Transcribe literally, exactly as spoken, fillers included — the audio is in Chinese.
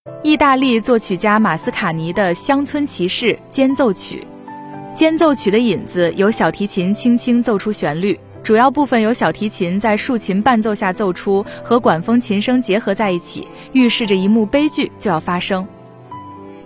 意大利作曲家马斯卡尼的《乡村骑士》间奏曲。间奏曲的引子由小提琴轻轻奏出旋律，主要部分由小提琴在竖琴伴奏下奏出，和管风琴声结合在一起，预示着一幕悲剧就要发生。